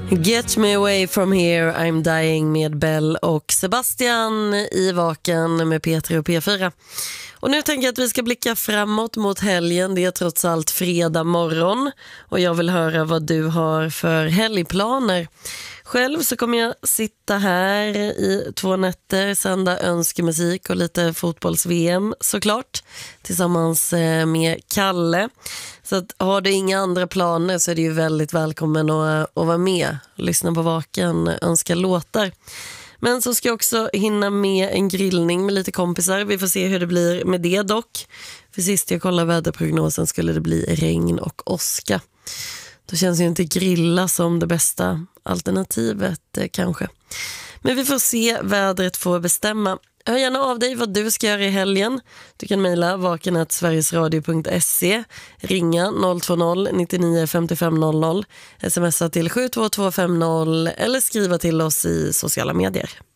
Get me away from here, I'm dying med Bell och Sebastian i Vaken med P3 och P4. Och nu tänker jag att vi ska blicka framåt mot helgen. Det är trots allt fredag morgon och jag vill höra vad du har för helgplaner. Själv så kommer jag sitta här i 2 nätter, sända önskemusik och lite fotbolls-VM såklart, tillsammans med Kalle. Så att, har du inga andra planer så är det ju väldigt välkommen att vara med, lyssna på Vaken, önska låtar. Men så ska jag också hinna med en grillning med lite kompisar. Vi får se hur det blir med det dock. För sist jag kollade väderprognosen skulle det bli regn och åska. Då känns ju inte grilla som det bästa alternativet kanske. Men vi får se, vädret får bestämma. Hör gärna av dig vad du ska göra i helgen. Du kan mejla vaken@sverigesradio.se, ringa 020 99 55 00, smsa till 72250 eller skriva till oss i sociala medier.